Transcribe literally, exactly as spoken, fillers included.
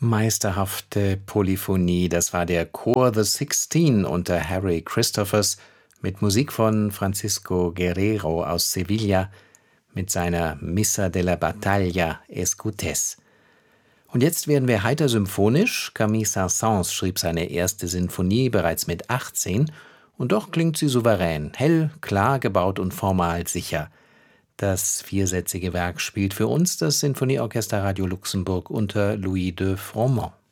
Meisterhafte Polyphonie, das war der Chor The Sixteen unter Harry Christophers mit Musik von Francisco Guerrero aus Sevilla mit seiner Missa de la Battaglia Escutes. Und jetzt werden wir heiter symphonisch. Camille Saint-Saëns schrieb seine erste Sinfonie bereits mit achtzehn und doch klingt sie souverän, hell, klar gebaut und formal sicher. Das viersätzige Werk spielt für uns das Sinfonieorchester Radio Luxemburg unter Louis de Froment.